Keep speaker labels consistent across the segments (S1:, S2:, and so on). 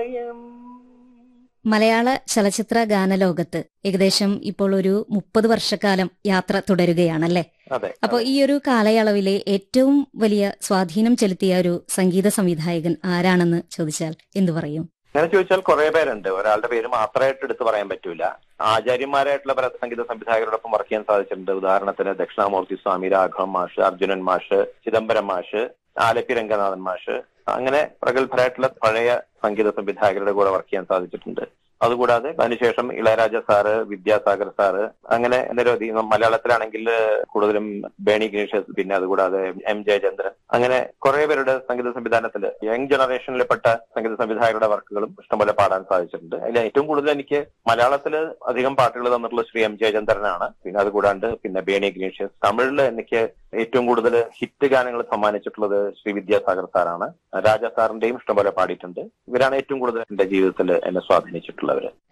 S1: മലയാള ചലച്ചിത്ര ഗാനലോകത്ത് ഏകദേശം ഇപ്പോൾ ഒരു 30 വർഷക്കാലം യാത്ര തുടരുകയാണല്ലേ? അപ്പൊ ഈ ഒരു കാലയളവിലെ ഏറ്റവും വലിയ സ്വാധീനം ചെലുത്തിയ ഒരു സംഗീത സംവിധായകൻ ആരാണെന്ന് ചോദിച്ചാൽ എന്തു പറയും?
S2: അങ്ങനെ ചോദിച്ചാൽ കുറെ പേരുണ്ട്. ഒരാളുടെ പേര് മാത്രമായിട്ട് എടുത്ത് പറയാൻ പറ്റൂല. ആചാര്യന്മാരായിട്ടുള്ള പല സംഗീത സംവിധായകരോടൊപ്പം വർക്ക് ചെയ്യാൻ സാധിച്ചിട്ടുണ്ട്. ഉദാഹരണത്തിന് ദക്ഷിണാമൂർത്തി സ്വാമി, രാഘവൻ മാഷ്, അർജുനൻ മാഷ്, ചിദംബരം മാഷ്, ആലപ്പി രംഗനാഥൻ മാഷ്, അങ്ങനെ പ്രഗത്ഭരായിട്ടുള്ള പഴയ സംഗീത സംവിധായകരുടെ കൂടെ വർക്ക് ചെയ്യാൻ സാധിച്ചിട്ടുണ്ട്. അതുകൂടാതെ അതിനുശേഷം ഇളയരാജ സാറ്, വിദ്യാസാഗർ സാറ്, അങ്ങനെ നിരവധി. മലയാളത്തിലാണെങ്കിൽ കൂടുതലും ബേണി ഗണേഷ്, പിന്നെ അതുകൂടാതെ എം ജയചന്ദ്രൻ, അങ്ങനെ കുറെ പേരുടെ സംഗീത സംവിധാനത്തിൽ യങ് ജനറേഷനിൽപ്പെട്ട സംഗീത സംവിധായകരുടെ വർക്കുകളും ഇഷ്ടംപോലെ പാടാൻ സാധിച്ചിട്ടുണ്ട്. അതിൽ ഏറ്റവും കൂടുതൽ എനിക്ക് മലയാളത്തിൽ അധികം പാട്ടുകൾ തന്നിട്ടുള്ള ശ്രീ എം ജയചന്ദ്രനാണ്. പിന്നെ അതുകൂടാണ്ട് പിന്നെ ബേണി ഗണേഷ്. തമിഴിൽ എനിക്ക് ഏറ്റവും കൂടുതൽ ഹിറ്റ് ഗാനങ്ങൾ സമ്മാനിച്ചിട്ടുള്ളത് ശ്രീ വിദ്യാസാഗർ സാറാണ്. രാജ സാറിന്റെയും ഇഷ്ടംപോലെ പാടിയിട്ടുണ്ട്. ഇവരാണ് ഏറ്റവും കൂടുതൽ എന്റെ ജീവിതത്തിൽ എന്നെ സ്വാധീനിച്ചിട്ടുള്ളവര്.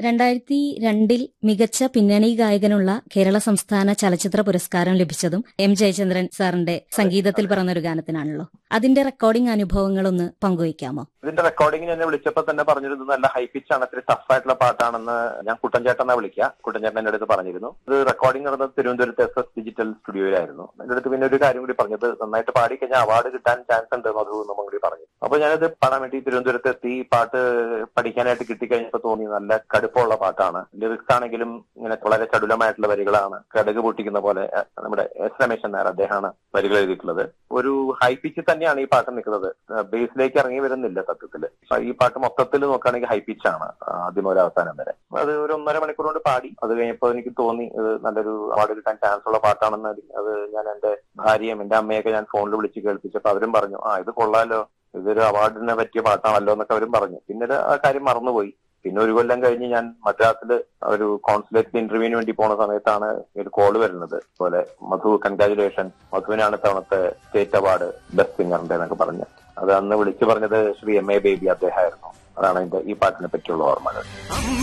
S1: 2002 മികച്ച പിന്നണി ഗായകനുള്ള കേരള സംസ്ഥാന ചലച്ചിത്ര പുരസ്കാരം ലഭിച്ചതും എം ജയചന്ദ്രൻ സാറിന്റെ സംഗീതത്തിൽ പറഞ്ഞൊരു ഗാനത്തിനാണല്ലോ. അതിന്റെ റെക്കോർഡിംഗ് അനുഭവങ്ങളൊന്ന് പങ്കുവയ്ക്കാമോ?
S2: ഇതിന്റെ റെക്കോർഡിംഗ് എന്നെ വിളിച്ചപ്പോൾ തന്നെ പറഞ്ഞിരുന്നു നല്ല ഹൈ പിച്ച് ആണ്, ഇത്തിരി ടഫായിട്ടുള്ള പാട്ടാണെന്ന്. ഞാൻ കുട്ടൻചേട്ടനെ വിളിക്കുക. കുട്ടൻചേട്ടൻ എന്റെ അടുത്ത് പറഞ്ഞിരുന്നു. ഇത് റെക്കോർഡിംഗ് നടന്നത് തിരുവനന്തപുരത്ത് SS ഡിജിറ്റൽ സ്റ്റുഡിയോയിലായിരുന്നു. എന്റെ അടുത്ത് പിന്നെ ഒരു കാര്യം കൂടി പറഞ്ഞത്, നന്നായിട്ട് പാടി കഴിഞ്ഞാൽ അവാർഡ് കിട്ടാൻ ചാൻസ് ഉണ്ട് എന്നും കൂടി പറഞ്ഞു. അപ്പൊ ഞാനത് പാടാൻ വേണ്ടി തിരുവനന്തപുരത്ത് എത്തി. പാട്ട് പഠിക്കാനായിട്ട് കിട്ടിക്കഴിഞ്ഞപ്പോൾ തോന്നി നല്ല കടുപ്പമുള്ള പാട്ടാണ്. ലിറിക്സ് ആണെങ്കിലും ഇങ്ങനെ വളരെ ചടുലമായിട്ടുള്ള വരികളാണ്. കടുക് പൊട്ടിക്കുന്ന പോലെ. നമ്മുടെ S രമേശൻ നായർ അദ്ദേഹമാണ് വരികൾ എഴുതിയിട്ടുള്ളത്. ഒരു ഹൈ പിച്ച് തന്നെയാണ് ഈ പാട്ട് നിൽക്കുന്നത്. ബേസിലേക്ക് ഇറങ്ങി വരുന്നില്ല സത്യത്തില്. ഈ പാട്ട് മൊത്തത്തിൽ നോക്കുകയാണെങ്കിൽ ഹൈ പിച്ചാണ് ആദ്യം ഒരു അവസാനം വരെ. അത് ഒരു 1.5 മണിക്കൂർ കൊണ്ട് പാടി. അത് കഴിഞ്ഞപ്പോൾ എനിക്ക് തോന്നി ഇത് നല്ലൊരു അവാർഡ് കിട്ടാൻ ചാൻസ് ഉള്ള പാട്ടാണെന്ന്. അത് ഞാൻ എന്റെ ഭാര്യയും എന്റെ അമ്മയൊക്കെ ഞാൻ ഫോണിൽ വിളിച്ച് കേൾപ്പിച്ചപ്പോൾ അവരും പറഞ്ഞു, ഇത് കൊള്ളാലോ, ഇതൊരു അവാർഡിനെ പറ്റിയ പാട്ടാണല്ലോ എന്നൊക്കെ അവരും പറഞ്ഞു. പിന്നീട് ആ കാര്യം മറന്നുപോയി. പിന്നെ 1 കൊല്ലം കഴിഞ്ഞ് ഞാൻ മദ്രാസിൽ ഒരു കോൺസുലേറ്റ് ഇന്റർവ്യൂവിന് വേണ്ടി പോണ സമയത്താണ് ഒരു കോള് വരുന്നത്. അതുപോലെ മധു, കൺഗ്രാജുലേഷൻ, മധുവിനാണ് തവണത്തെ സ്റ്റേറ്റ് അവാർഡ് ബെസ്റ്റ് സിംഗറിന്റെ എന്നൊക്കെ പറഞ്ഞ്. അത് അന്ന് വിളിച്ചു പറഞ്ഞത് ശ്രീ MA ബേബി അദ്ദേഹമായിരുന്നു. അതാണ് ഈ പാട്ടിനെ പറ്റിയുള്ള ഓർമ്മകൾ.